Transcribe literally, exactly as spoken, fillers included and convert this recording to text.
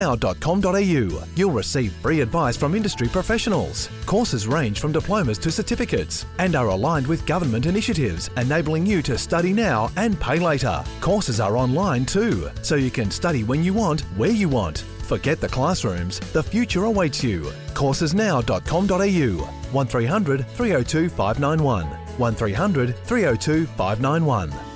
now dot com dot a u. You'll receive free advice from industry professionals. Courses range from diplomas to certificates and are aligned with government initiatives, enabling you to study now and pay later. Courses are online too, so you can study when you want, where you want. Forget the classrooms, the future awaits you. courses now dot com dot a u. one three hundred three oh two five nine one. one three hundred three oh two five nine one.